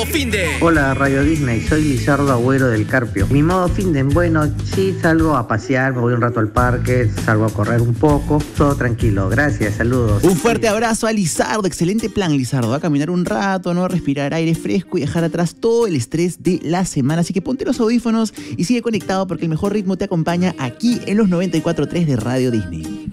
modo finde. Hola Radio Disney, soy Lizardo Agüero del Carpio. Mi modo finde, bueno, sí salgo a pasear, me voy un rato al parque, salgo a correr un poco, todo tranquilo. Gracias, saludos. Un fuerte abrazo a Lizardo, excelente plan Lizardo, a caminar un rato, ¿no? Respirar aire fresco y dejar atrás todo el estrés de la semana. Así que ponte los audífonos y sigue conectado porque el mejor ritmo te acompaña aquí en los 94.3 de Radio Disney.